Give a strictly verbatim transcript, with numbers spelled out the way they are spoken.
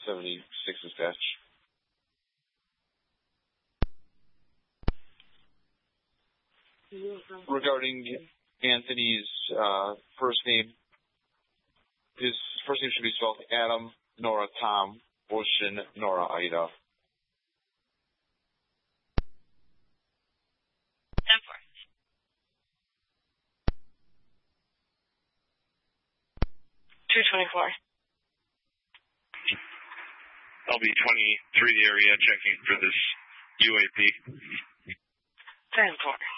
seventy-six dispatch. Regarding Anthony's uh, first name, his first name should be spelled Adam, Nora, Tom, Ocean, Nora, Ida. ten four. two twenty-four. I'll be twenty-three area checking for this U A P. ten four.